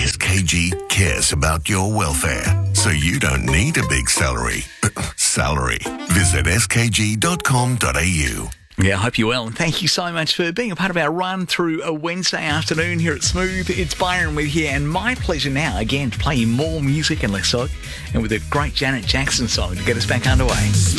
SKG cares about your welfare, so you don't need a big salary. Visit skg.com.au. Yeah, I hope you're well, and thank you so much for being a part of our run through a Wednesday afternoon here at Smooth. It's Byron with you, and my pleasure now, again, to play you more music and less talk, and with a great Janet Jackson song to get us back underway.